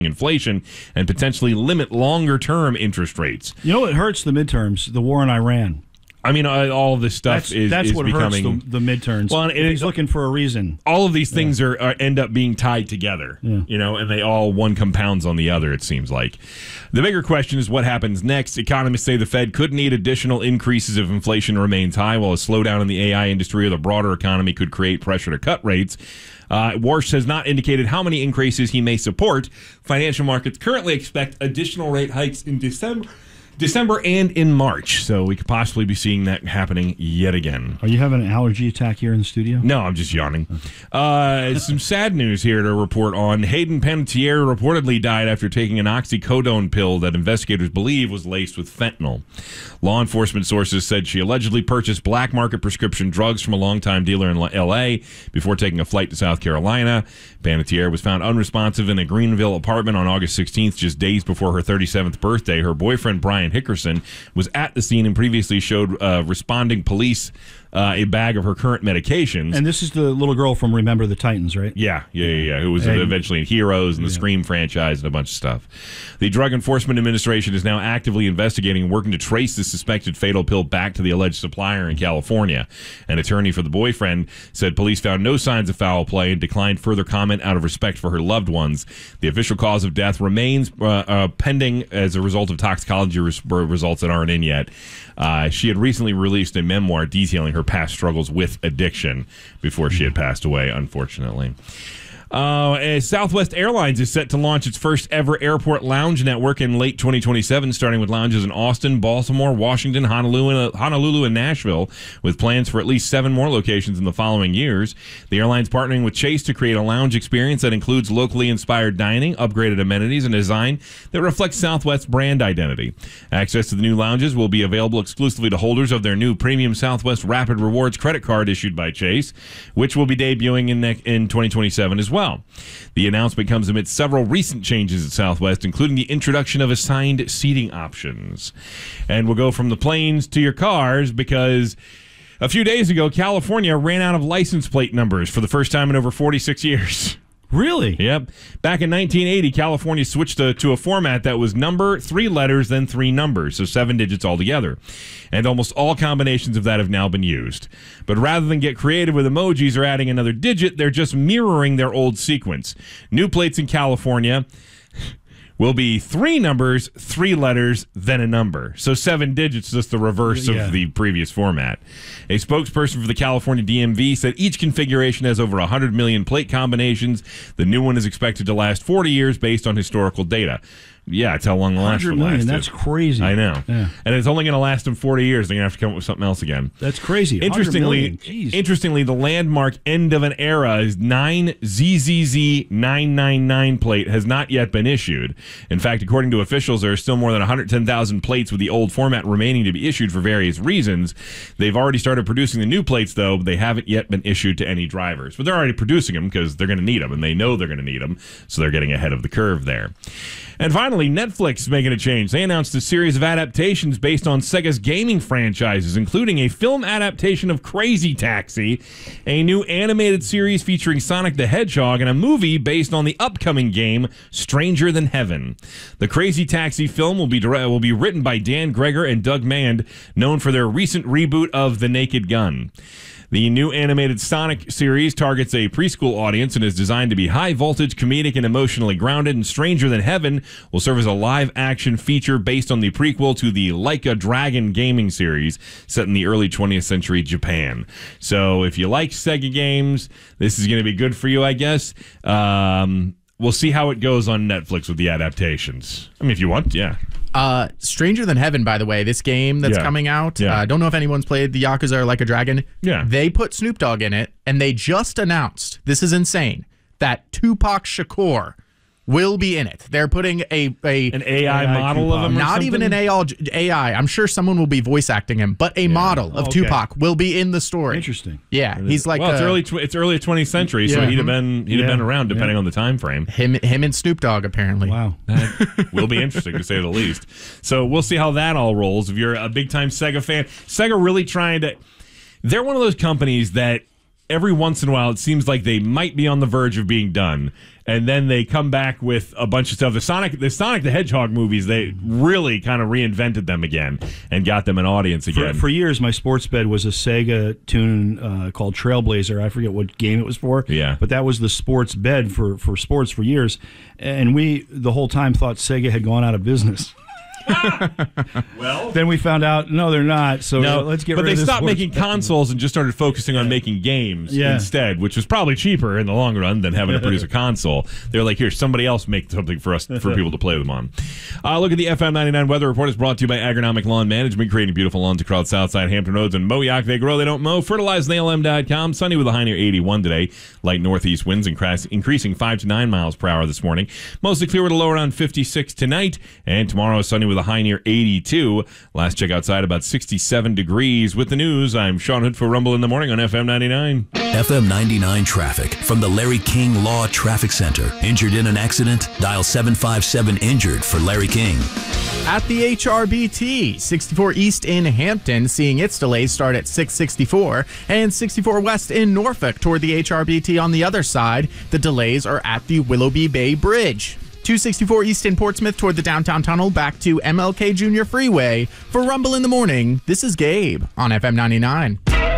inflation and potentially limit longer-term interest rates. You know what hurts the midterms? The war in Iran. I mean, all of this stuff is what becoming... hurts the midterms. Well, he's looking for a reason. All of these things end up being tied together, and they all, one compounds on the other, it seems like. The bigger question is what happens next. Economists say the Fed could need additional increases if inflation remains high, while a slowdown in the AI industry or the broader economy could create pressure to cut rates. Warsh has not indicated how many increases he may support. Financial markets currently expect additional rate hikes in December and in March, so we could possibly be seeing that happening yet again. Are you having an allergy attack here in the studio? No, I'm just yawning. Some sad news here to report on. Hayden Panettiere reportedly died after taking an oxycodone pill that investigators believe was laced with fentanyl. Law enforcement sources said she allegedly purchased black market prescription drugs from a longtime dealer in L.A. before taking a flight to South Carolina. Panettiere was found unresponsive in a Greenville apartment on August 16th, just days before her 37th birthday. Her boyfriend, Brian Hickerson, was at the scene and previously showed responding police a bag of her current medications. And this is the little girl from Remember the Titans, right? Yeah. Who was eventually in Heroes and the Scream franchise and a bunch of stuff. The Drug Enforcement Administration is now actively investigating and working to trace the suspected fatal pill back to the alleged supplier in California. An attorney for the boyfriend said police found no signs of foul play and declined further comment out of respect for her loved ones. The official cause of death remains pending as a result of toxicology results that aren't in yet. She had recently released a memoir detailing her past struggles with addiction before she had passed away, unfortunately. Southwest Airlines is set to launch its first ever airport lounge network in late 2027, starting with lounges in Austin, Baltimore, Washington, Honolulu, and Nashville, with plans for at least 7 more locations in the following years. The airline's partnering with Chase to create a lounge experience that includes locally inspired dining, upgraded amenities, and design that reflects Southwest's brand identity. Access to the new lounges will be available exclusively to holders of their new premium Southwest Rapid Rewards credit card issued by Chase, which will be debuting in 2027 as well. The announcement comes amidst several recent changes at Southwest, including the introduction of assigned seating options. And we'll go from the planes to your cars because a few days ago, California ran out of license plate numbers for the first time in over 46 years. Really? Yep. Back in 1980, California switched to a format that was number, 3 letters, then 3 numbers, so 7 digits altogether. And almost all combinations of that have now been used. But rather than get creative with emojis or adding another digit, they're just mirroring their old sequence. New plates in California will be 3 numbers, 3 letters, then a number. So 7 digits, just the reverse of the previous format. A spokesperson for the California DMV said each configuration has over 100 million plate combinations. The new one is expected to last 40 years based on historical data. Yeah, it's how long the last 100 million, that's crazy. I know. Yeah. And it's only going to last them 40 years. They're going to have to come up with something else again. That's crazy. Interestingly, the landmark end of an era is 9ZZZ999 plate has not yet been issued. In fact, according to officials, there are still more than 110,000 plates with the old format remaining to be issued for various reasons. They've already started producing the new plates, though. They haven't yet been issued to any drivers. But they're already producing them because they're going to need them, and they know they're going to need them, so they're getting ahead of the curve there. And finally, Netflix is making a change. They announced a series of adaptations based on Sega's gaming franchises, including a film adaptation of Crazy Taxi, a new animated series featuring Sonic the Hedgehog, and a movie based on the upcoming game Stranger Than Heaven. The Crazy Taxi film will be written by Dan Greger and Doug Mand, known for their recent reboot of The Naked Gun. The new animated Sonic series targets a preschool audience and is designed to be high voltage, comedic, and emotionally grounded. And Stranger Than Heaven will serve as a live action feature based on the prequel to the Like a Dragon gaming series set in the early 20th century Japan. So if you like Sega games, this is going to be good for you, I guess. We'll see how it goes on Netflix with the adaptations. I mean, if you want, yeah. Stranger Than Heaven, by the way, this game that's coming out. I don't know if anyone's played the Yakuza or Like a Dragon. Yeah. They put Snoop Dogg in it, and they just announced, this is insane, that Tupac Shakur will be in it. They're putting an AI model of him, not even an AI. I'm sure someone will be voice acting him, but a model of Tupac will be in the story. Interesting. Yeah, he's like it's early 20th century, so he'd have been around depending on the time frame. Him and Snoop Dogg apparently. Wow, that will be interesting to say the least. So we'll see how that all rolls. If you're a big time Sega fan, Sega really trying to. They're one of those companies that every once in a while, it seems like they might be on the verge of being done. And then they come back with a bunch of stuff. The Sonic the Hedgehog movies, they really kind of reinvented them again and got them an audience again. For years, my sports bed was a Sega tune called Trailblazer. I forget what game it was for. Yeah. But that was the sports bed for sports for years. And we, the whole time, thought Sega had gone out of business. Well, then we found out, no, they're not. So let's get rid of this. But they stopped sports making bed. consoles and just started focusing on making games instead, which was probably cheaper in the long run than having to produce a console. They were like, here, somebody else make something for us, for people to play them on. Look at the FM 99 weather report. Is brought to you by Agronomic Lawn Management, creating beautiful lawns across Southside Hampton Roads and Moyock. They grow, they don't mow. FertilizeNALM.com. Sunny with a high near 81 today. Light northeast winds increasing 5 to 9 miles per hour this morning. Mostly clear with a low around 56 tonight. And tomorrow, sunny with a high near 82. Last check outside, about 67 degrees. With the news, I'm Sean Hood for Rumble in the Morning on FM 99. FM 99 traffic from the Larry King Law Traffic Center. Injured in an accident? Dial 757-INJURED for Larry King. At the HRBT, 64 East in Hampton, seeing its delays start at 664, and 64 West in Norfolk toward the HRBT on the other side. The delays are at the Willoughby Bay Bridge. 264 East in Portsmouth toward the downtown tunnel back to MLK Jr. Freeway. For Rumble in the Morning, this is Gabe on FM 99.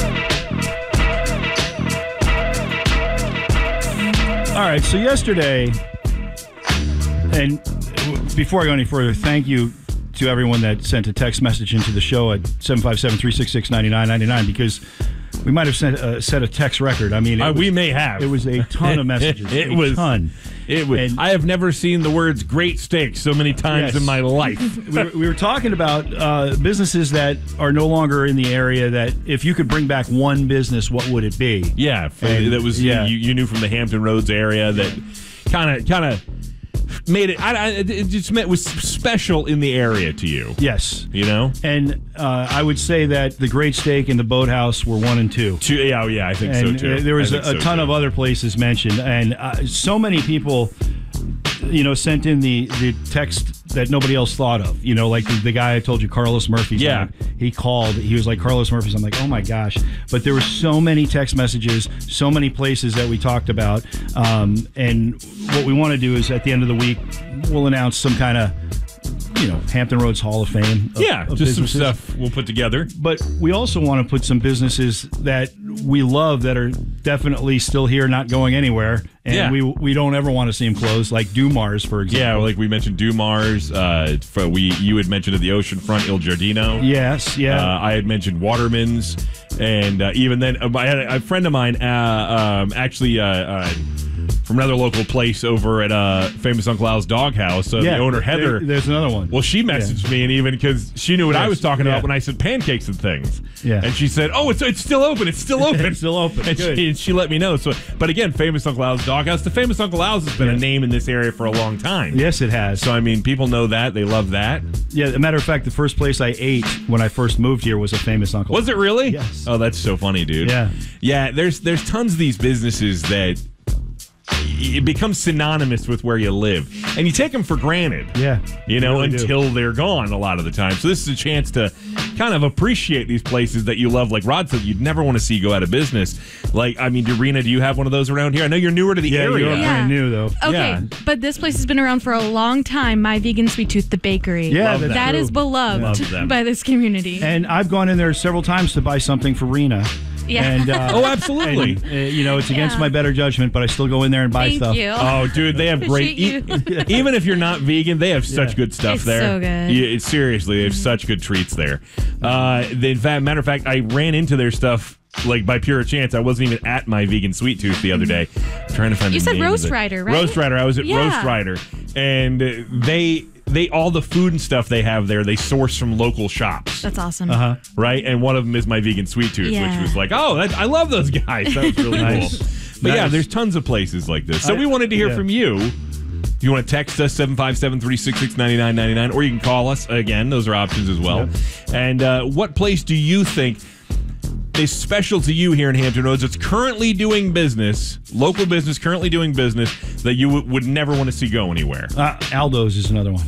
All right, so yesterday, and before I go any further, thank you to everyone that sent a text message into the show at 757-366-9999 because we might have set a text record. I mean, we may have. It was a ton of messages. It was a ton. It was. And I have never seen the words "great steak" so many times in my life. We were talking about businesses that are no longer in the area. That if you could bring back one business, what would it be? Yeah, that was you knew from the Hampton Roads area that kind of made it. It just meant it was special in the area to you. Yes, you know. And I would say that the Great Steak and the Boathouse were 1 and 2. Yeah, I think so too. There was a ton of other places mentioned, and so many people, sent in the text that nobody else thought of. Like the guy I told you, Carlos Murphy's. Yeah. He called. He was like, Carlos Murphy's. I'm like, oh my gosh. But there were so many text messages, so many places that we talked about. And what we want to do is at the end of the week, we'll announce some kind of, Hampton Roads Hall of Fame. Of just businesses. some stuff we'll put together. But we also want to put some businesses that we love that are definitely still here, not going anywhere. And we don't ever want to see them close, like Dumars, for example. Yeah, like we mentioned Dumars. You had mentioned at the oceanfront Il Giardino. Yes, yeah. I had mentioned Waterman's. And even then, I had a friend of mine from another local place over at Famous Uncle Al's Doghouse. The owner, Heather. There's another one. Well, she messaged me, and even because she knew what I was talking about when I said pancakes and things. Yeah. And she said, oh, it's still open. It's still open. It's still open. And she let me know. So, but again, Famous Uncle Al's Doghouse. The Famous Uncle Al's has been a name in this area for a long time. Yes, it has. So, I mean, people know that. They love that. Yeah, as a matter of fact, the first place I ate when I first moved here was a Famous Uncle. Was it really? Yes. Oh, that's so funny, dude. Yeah. Yeah, there's tons of these businesses that it becomes synonymous with where you live, and you take them for granted. Yeah, really until they're gone a lot of the time. So this is a chance to kind of appreciate these places that you love. Like Rod said, you'd never want to see go out of business. Like, I mean, Dorena, do you have one of those around here? I know you're newer to the area. You're brand new though. Okay, but this place has been around for a long time. My Vegan Sweet Tooth, the bakery. Yeah, that is beloved by this community. And I've gone in there several times to buy something for Rena. Yeah. And, oh, absolutely. And, it's against my better judgment, but I still go in there and buy stuff. Thank you. Oh, dude, they have great. Even if you're not vegan, they have such good stuff it's there. So good. Seriously, they have such good treats there. Matter of fact, I ran into their stuff like by pure chance. I wasn't even at my Vegan Sweet Tooth the other day. I'm trying to find. You the said name Roast of it. Rider, right? Roast Rider. I was at Roast Rider, and they all the food and stuff they have there, they source from local shops. That's awesome. Right? And one of them is my Vegan Sweet Tooth, which was like, I love those guys. That was really Nice. cool. But yeah, there's tons of places like this. So we wanted to hear from you. If you want to text us, 757-366-9999, or you can call us. Again, those are options as well. Yep. And what place do you think is special to you here in Hampton Roads that's currently doing business, local business currently doing business, that you would never want to see go anywhere? Aldo's is another one.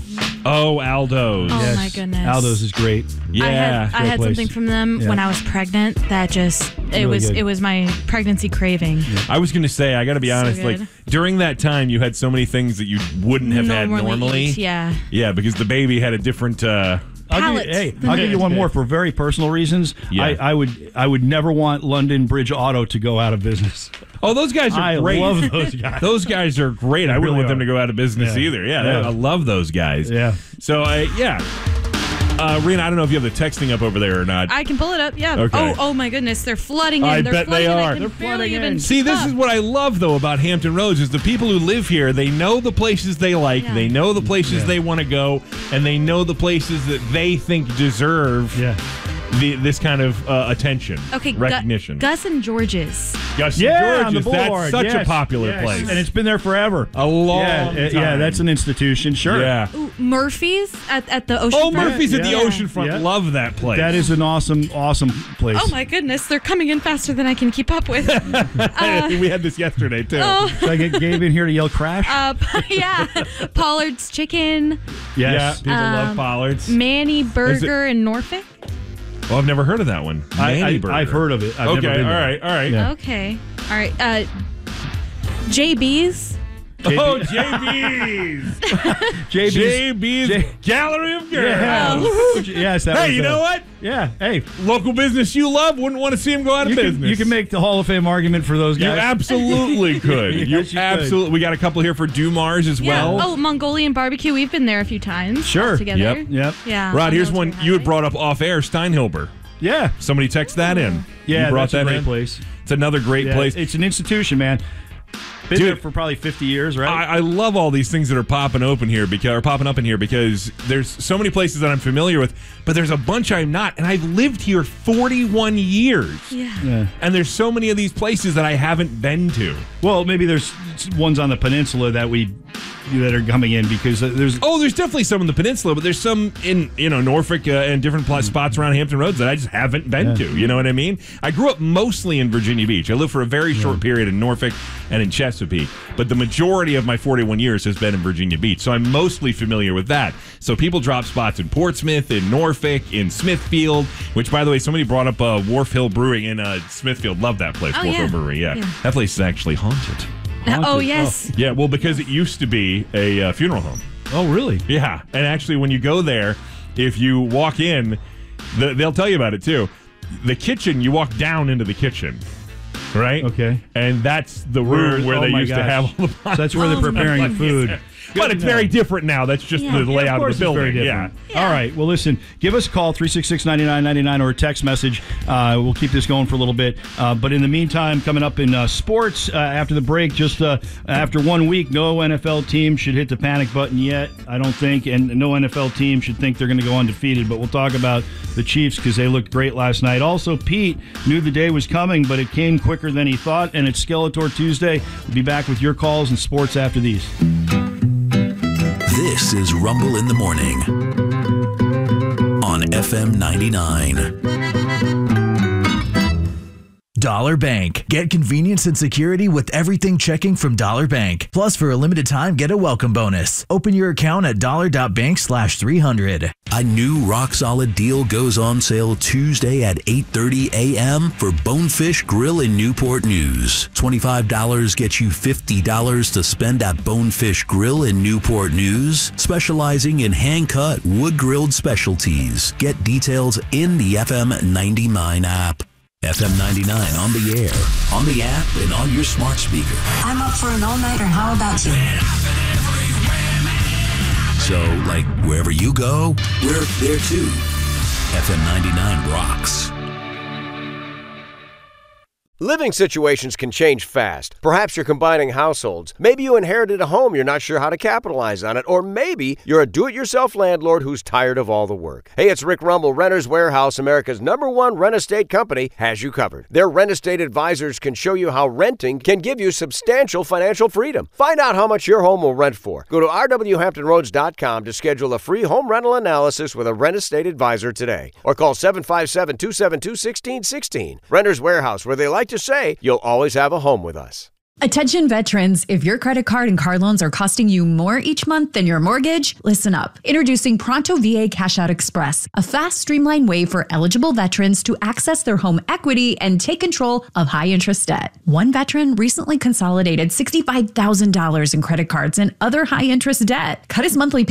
Oh, Aldo's. Oh, my goodness. Aldo's is great. Yeah. I had place. something from them when I was pregnant that just Really good. it was my pregnancy craving. I was going to say, I got to be honest, good. like during that time, you had so many things that you wouldn't have had normally. Eat, yeah. Yeah, because the baby had a different. I'll give you one more for very personal reasons. Yeah. I would never want London Bridge Auto to go out of business. Oh, those guys are great. I love those guys. Those guys are great. I wouldn't really want them are. to go out of business Yeah. either. Yeah, Yeah. I love those guys. Yeah. So, Rena, I don't know if you have the texting up over there or not. I can pull it up. Yeah. Okay. Oh my goodness, they're flooding in. I They're bet they flooding in. are. I can They're barely flooding even in. See, this is what I love, though, about Hampton Roads is the people who live here, they know the places they like, Yeah. they know the places they want to go, and they know the places that they think deserve this kind of attention, recognition. Gus and George's. Gus Yeah, and on the George's, boulevard. that's such a Yes, popular yes. place. And it's been there forever. A long Yeah, time. that's an institution, sure. Yeah. Ooh, Murphy's at the ocean. Oh, Murphy's at the Yeah. oceonfront. Yeah. Love that place. That is an awesome place. Oh my goodness, they're coming in faster than I can keep up with. we had this yesterday, too. Should I get Gabe in here to yell crash? Yeah, Pollard's Chicken, Yeah, people love Pollard's. Manny Burger in Norfolk. Well, I've never heard of that one. Manny Burger. I've heard of it. I've never been all there. right. Yeah. Okay, all right. JB's. Oh, JB's. JB's. Gallery of Girls. Yeah. Oh. Yes. That Hey, was, you know what? Yeah. Hey, Local business you love, wouldn't want to see them go out of business. you can make the Hall of Fame argument for those You guys. absolutely could. Yes, you you could. absolutely. We got a couple here for Dumars as Yeah. well. Oh, Mongolian barbecue. We've been there a few times. Sure. All together. Yep. Yeah. Rod, here's one Military you had Highway. brought up off air, Steinhilber. Yeah. Somebody text that in. Yeah, you brought that's a that great in? place. It's another great Yeah, place. It's an institution, man. Been Dude, there for probably 50 years, right? I love all these things that are popping up in here because there's so many places that I'm familiar with, but there's a bunch I'm not, and I've lived here 41 years. Yeah. And there's so many of these places that I haven't been to. Well, maybe there's ones on the peninsula that are coming in because there's. Oh, there's definitely some in the peninsula, but there's some in Norfolk and different spots around Hampton Roads that I just haven't been to. You know what I mean? I grew up mostly in Virginia Beach. I lived for a very short period in Norfolk and in Chesapeake, but the majority of my 41 years has been in Virginia Beach, so I'm mostly familiar with that. So people drop spots in Portsmouth, in Norfolk, in Smithfield, which, by the way, somebody brought up Wharf Hill Brewing in Smithfield. Love that place, Oh, Wharf Hill yeah. Brewery. Yeah, Yeah. that place is actually haunted. Oh yes. Yeah, well, because it used to be a funeral home. Oh, really? Yeah, and actually, when you go there, if you walk in, they'll tell you about it too. The kitchen, you walk down into the kitchen, right? Okay. And that's the room where Oh they my used to gosh. have all the So that's where they're preparing food. But it's very different now. That's just Yeah. the layout course of the it's building. very Yeah. different. All right. Well, listen, give us a call, 366-9999, or a text message. We'll keep this going for a little bit. But in the meantime, coming up in sports after the break, just after 1 week, no NFL team should hit the panic button yet, I don't think. And no NFL team should think they're going to go undefeated. But we'll talk about the Chiefs because they looked great last night. Also, Pete knew the day was coming, but it came quicker than he thought. And it's Skeletor Tuesday. We'll be back with your calls and sports after these. This is Rumble in the Morning on FM 99. Dollar Bank. Get convenience and security with everything checking from Dollar Bank. Plus, for a limited time, get a welcome bonus. Open your account at dollar.bank/300. A new Rock Solid deal goes on sale Tuesday at 8:30 a.m. for Bonefish Grill in Newport News. $25 gets you $50 to spend at Bonefish Grill in Newport News, specializing in hand-cut, wood-grilled specialties. Get details in the FM 99 app. FM 99 on the air, on the app, and on your smart speaker. I'm up for an all-nighter. How about you? So, like, wherever you go, we're there too. FM 99 rocks. Living situations can change fast. Perhaps you're combining households. Maybe you inherited a home you're not sure how to capitalize on it. Or maybe you're a do-it-yourself landlord who's tired of all the work. Hey, it's Rick Rumble. Renters Warehouse, America's #1 rent estate company, has you covered. Their rent estate advisors can show you how renting can give you substantial financial freedom. Find out how much your home will rent for. Go to rwhamptonroads.com to schedule a free home rental analysis with a rent estate advisor today. Or call 757-272-1616. Renters Warehouse, where they like to say, you'll always have a home with us. Attention veterans, if your credit card and car loans are costing you more each month than your mortgage, listen up. Introducing Pronto VA Cash Out Express, a fast, streamlined way for eligible veterans to access their home equity and take control of high-interest debt. One veteran recently consolidated $65,000 in credit cards and other high-interest debt, cut his monthly